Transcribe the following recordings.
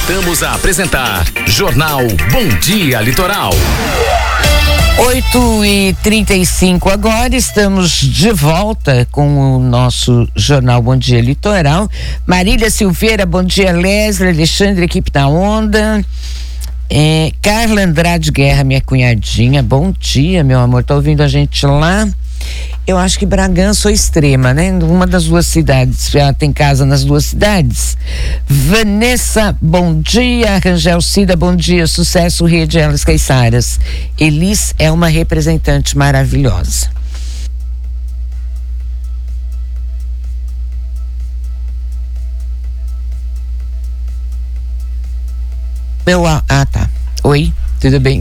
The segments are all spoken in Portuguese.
Voltamos a apresentar Jornal Bom Dia Litoral. 8h35 agora, estamos de volta com o nosso Jornal Bom Dia Litoral. Marília Silveira, bom dia. Leslie, Alexandre, equipe da Onda. Carla Andrade Guerra, minha cunhadinha, bom dia, meu amor, tá ouvindo a gente lá? Eu acho que Bragança ou Extrema, né? Uma das duas cidades, já tem casa nas duas cidades. Vanessa, bom dia. Rangel Cida, bom dia. Sucesso, Rede Elas Caiçaras. Elis é uma representante maravilhosa. Tá. Oi, tudo bem?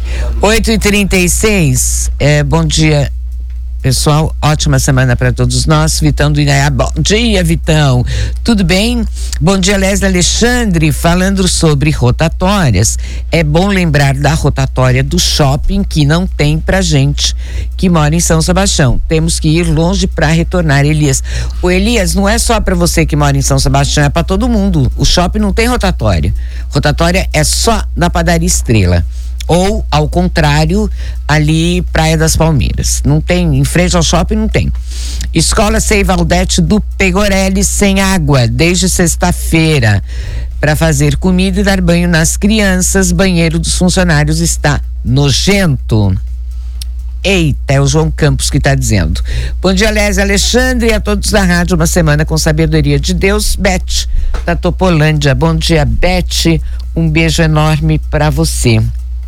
8h36, bom dia, pessoal, ótima semana para todos nós. Vitão do Inaiá, bom dia, Vitão, tudo bem? Bom dia, Leslie Alexandre, falando sobre rotatórias, é bom lembrar da rotatória do shopping que não tem pra gente que mora em São Sebastião, temos que ir longe para retornar. Elias, o Elias, não é só para você que mora em São Sebastião, é para todo mundo, o shopping não tem rotatória é só na Padaria Estrela. Ou, ao contrário, ali Praia das Palmeiras. Não tem, em frente ao shopping não tem. Escola Sei Valdete do Pegorelli sem água, desde sexta-feira. Para fazer comida e dar banho nas crianças, banheiro dos funcionários está nojento. Eita, é o João Campos que está dizendo. Bom dia, Lésia Alexandre, e a todos da rádio, uma semana com sabedoria de Deus. Beth, da Topolândia. Bom dia, Beth, um beijo enorme para você.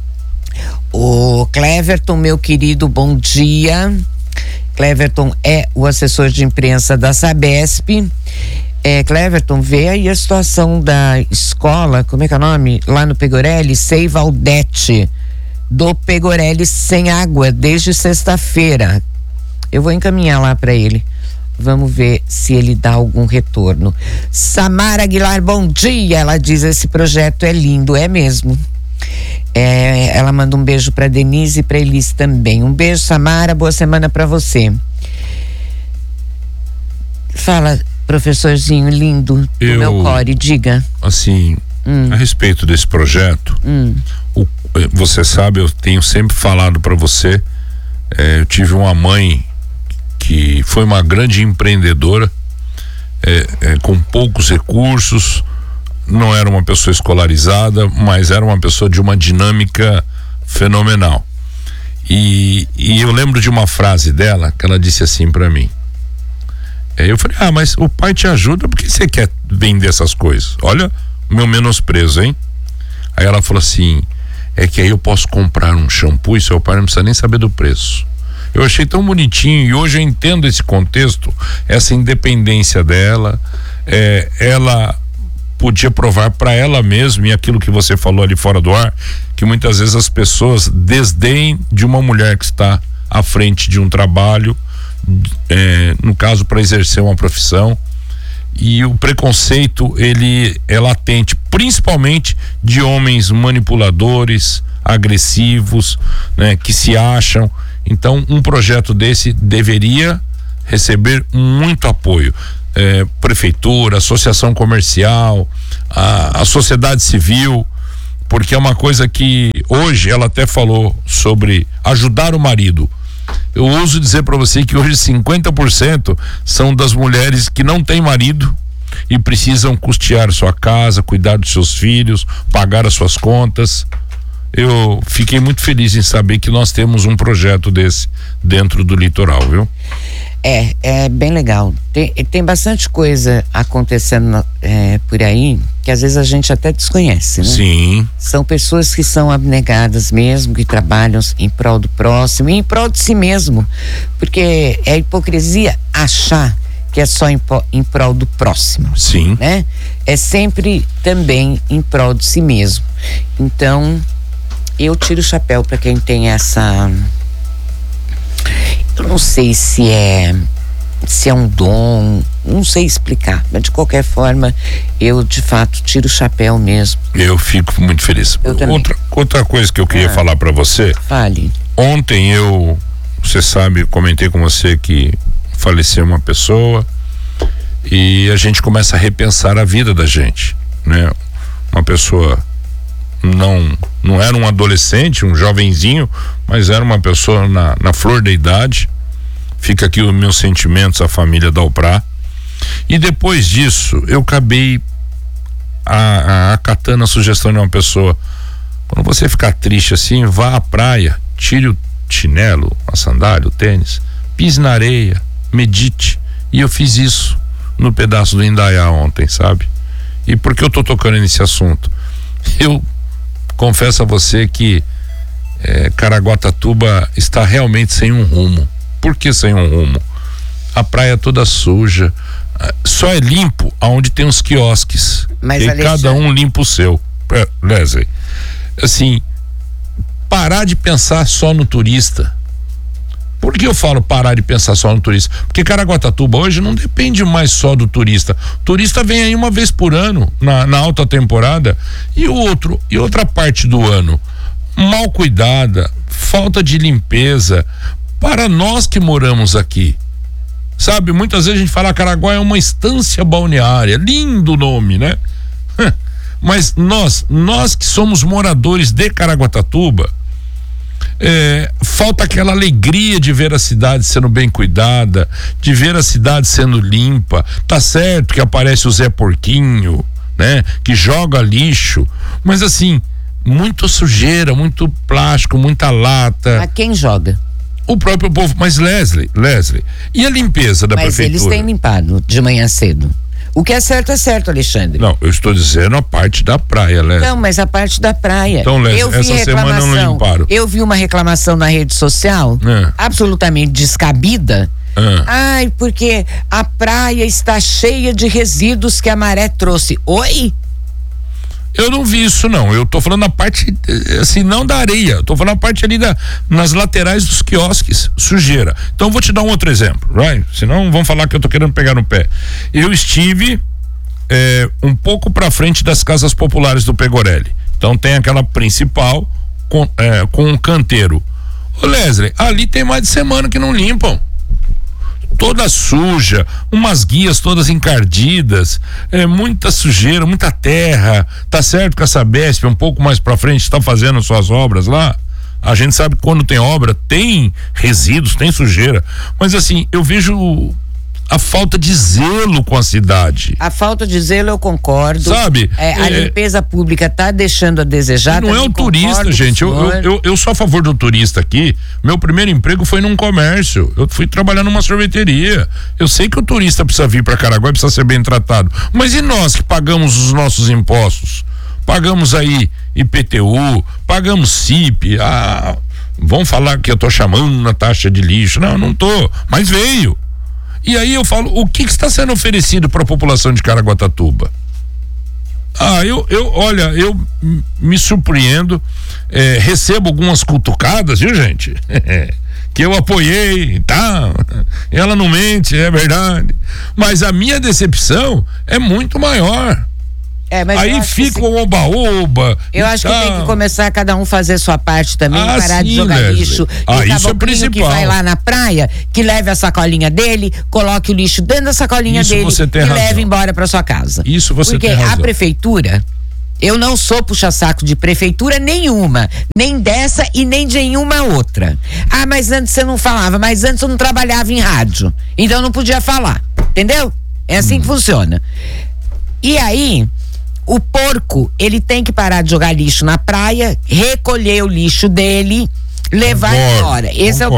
O Cleverton, meu querido, bom dia. Cleverton é o assessor de imprensa da Sabesp. Cleverton, vê aí a situação da escola, como é que é o nome? Lá no Pegorelli, Sei Valdete do Pegorelli sem água desde sexta-feira. Eu vou encaminhar lá para ele. Vamos ver se ele dá algum retorno. Samara Aguilar, bom dia. Ela diz: esse projeto é lindo, é mesmo. Ela manda um beijo para Denise e para Elis também. Um beijo, Samara, boa semana para você. Fala, professorzinho lindo do meu core, diga. Assim, a respeito desse projeto, você sabe, eu tenho sempre falado para você, eu tive uma mãe que foi uma grande empreendedora, com poucos recursos, não era uma pessoa escolarizada, mas era uma pessoa de uma dinâmica fenomenal. E eu lembro de uma frase dela que ela disse assim para mim. Eu falei: mas o pai te ajuda, por que você quer vender essas coisas? Olha o meu menosprezo, hein? Aí ela falou assim: é que aí eu posso comprar um shampoo e seu pai não precisa nem saber do preço. Eu achei tão bonitinho, e hoje eu entendo esse contexto, essa independência dela. Ela podia provar para ela mesma, e aquilo que você falou ali fora do ar, que muitas vezes as pessoas desdenham de uma mulher que está à frente de um trabalho, no caso para exercer uma profissão, e o preconceito ele é latente, principalmente de homens manipuladores, agressivos, né, que se acham. Então um projeto desse deveria receber muito apoio. Prefeitura, associação comercial, a sociedade civil, porque é uma coisa que hoje ela até falou sobre ajudar o marido. Eu ouso dizer para você que hoje 50% são das mulheres que não têm marido e precisam custear sua casa, cuidar dos seus filhos, pagar as suas contas. Eu fiquei muito feliz em saber que nós temos um projeto desse dentro do litoral, viu? É bem legal. Tem bastante coisa acontecendo por aí que às vezes a gente até desconhece, né? Sim. São pessoas que são abnegadas mesmo, que trabalham em prol do próximo e em prol de si mesmo, porque é hipocrisia achar que é só em prol do próximo. Sim. Né? É sempre também em prol de si mesmo. Então, eu tiro o chapéu para quem tem essa... Eu não sei se é um dom, não sei explicar, mas de qualquer forma eu de fato tiro o chapéu mesmo. Eu fico muito feliz. Outra coisa que eu queria falar para você. Fale. Ontem você sabe, comentei com você que faleceu uma pessoa e a gente começa a repensar a vida da gente, né? uma pessoa não era um adolescente, um jovenzinho, mas era uma pessoa na flor da idade. Fica aqui os meus sentimentos à família Dalprá. E depois disso, eu acabei acatando a sugestão de uma pessoa: quando você ficar triste assim, vá à praia, tire o chinelo, a sandália, o tênis, pise na areia, medite. E eu fiz isso no pedaço do Indaiá ontem, sabe? E por que eu tô tocando nesse assunto? Eu confesso a você que Caraguatatuba está realmente sem um rumo. Por que sem um rumo? A praia toda suja, só é limpo aonde tem os quiosques. Mas, e Alexandre, cada um limpa o seu. Leslie, assim, parar de pensar só no turista. Por que eu falo parar de pensar só no turista? Porque Caraguatatuba hoje não depende mais só do turista. O turista vem aí uma vez por ano, na alta temporada, e outra parte do ano mal cuidada, falta de limpeza. Para nós que moramos aqui, sabe, muitas vezes a gente fala Caraguá é uma estância balneária, lindo nome, né? Mas nós que somos moradores de Caraguatatuba, falta aquela alegria de ver a cidade sendo bem cuidada, de ver a cidade sendo limpa. Tá certo que aparece o Zé Porquinho, né? Que joga lixo, mas assim, muita sujeira, muito plástico, muita lata. A quem joga? O próprio povo. Mas Leslie, e a limpeza da prefeitura? Mas eles têm limpado de manhã cedo. O que é certo, Alexandre. Não, eu estou dizendo a parte da praia, Leslie. Não, mas a parte da praia. Então, Leslie, essa semana não limparam. Eu vi uma reclamação na rede social, absolutamente descabida. Ai, porque a praia está cheia de resíduos que a maré trouxe. Oi? Eu não vi isso, não. Eu tô falando a parte, assim, não da areia. Eu tô falando a parte ali nas laterais dos quiosques, sujeira. Então vou te dar um outro exemplo, right? Senão vão falar que eu tô querendo pegar no pé. Eu estive um pouco pra frente das casas populares do Pegorelli. Então tem aquela principal com um canteiro. Ô Leslie, ali tem mais de semana que não limpam. Toda suja, umas guias todas encardidas, muita sujeira, muita terra. Tá certo que a Sabesp um pouco mais pra frente está fazendo suas obras lá. A gente sabe que quando tem obra tem resíduos, tem sujeira, mas assim, eu vejo a falta de zelo com a cidade. A falta de zelo eu concordo. Sabe? A limpeza pública tá deixando a desejar. Não é o turista, gente. Eu sou a favor do turista aqui. Meu primeiro emprego foi num comércio. Eu fui trabalhar numa sorveteria. Eu sei que o turista precisa vir para Caraguá e precisa ser bem tratado. Mas e nós que pagamos os nossos impostos? Pagamos aí IPTU, pagamos CIP. Vão falar que eu tô chamando na taxa de lixo. Não tô. Mas veio. E aí eu falo, o que está sendo oferecido para a população de Caraguatatuba? Eu me surpreendo, recebo algumas cutucadas, viu, gente? Que eu apoiei, tá? Ela não mente, é verdade. Mas a minha decepção é muito maior. Mas aí fica o oba-oba. Eu acho que tem que começar cada um fazer sua parte também, parar de jogar lixo. E isso é principal. Que vai lá na praia, que leve a sacolinha dele, coloque o lixo dentro da sacolinha dele e leve embora para sua casa. Isso você tem razão. Porque a prefeitura, eu não sou puxa-saco de prefeitura nenhuma, nem dessa e nem de nenhuma outra. Mas antes você não falava, mas antes eu não trabalhava em rádio, então eu não podia falar, entendeu? É assim que funciona. E aí, o porco, ele tem que parar de jogar lixo na praia, recolher o lixo dele, levar embora. Esse é o